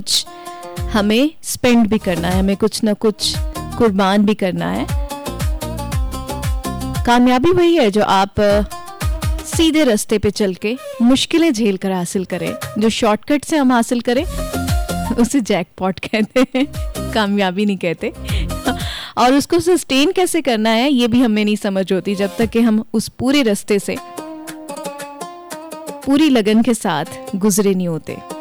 कुछ हमें स्पेंड भी करना है, हमें कुछ ना कुछ कुर्बान भी करना है। कामयाबी वही है जो आप सीधे रास्ते पे चल के मुश्किलें झेल कर हासिल करें। जो शॉर्टकट से हम हासिल करें उसे जैकपॉट कहते हैं, कामयाबी नहीं कहते। और उसको सस्टेन कैसे करना है ये भी हमें नहीं समझ होती जब तक कि हम उस पूरे रास्ते से पूरी लगन के साथ गुजरे नहीं होते।